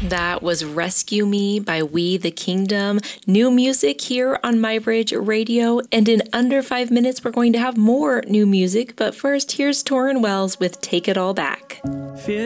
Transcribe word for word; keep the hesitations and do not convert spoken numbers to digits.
That was Rescue Me by We the Kingdom. New music here on MyBridge Radio. And in under five minutes, we're going to have more new music. But first, here's Tauren Wells with Take It All Back. Fear